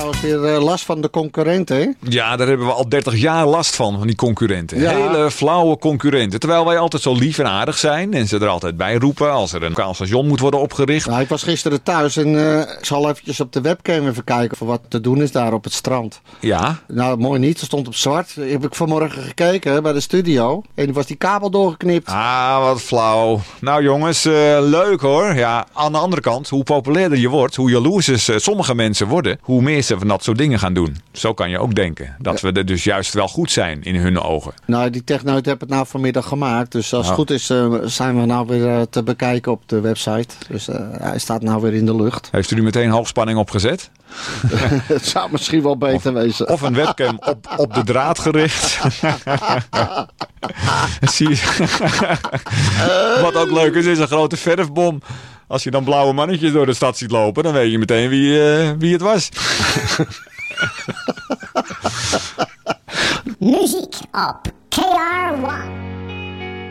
trouwens weer last van de concurrenten, hè? Ja, daar hebben we al 30 jaar last van die concurrenten. Ja. Hele flauwe concurrenten. Terwijl wij altijd zo lief en aardig zijn en ze er altijd bij roepen als er een lokaal station moet worden opgericht. Nou, ik was gisteren thuis en ik zal eventjes op de webcam even kijken of wat te doen is daar op het strand. Ja, Nou, mooi niet. Er stond op zwart. Heb ik vanmorgen gekeken bij de studio. En die was die kabel doorgeknipt. wat flauw. Nou jongens, leuk hoor. Ja, aan de andere kant, hoe populairder je wordt, hoe jaloers sommige mensen worden, hoe meer ze van dat soort dingen gaan doen. Zo kan je ook denken. Dat we er dus juist wel goed zijn in hun ogen. Nou, die techneut heb het nou vanmiddag gemaakt. Dus als het goed is, zijn we nou weer te bekijken op de website. Dus hij staat nou weer in de lucht. Heeft u nu meteen hoogspanning opgezet? Het zou misschien wel beter wezen. Of een webcam op de draad gericht. Zie je? Wat ook leuk is een grote verfbom. Als je dan blauwe mannetjes door de stad ziet lopen, dan weet je meteen wie het was. Muziek op KR1.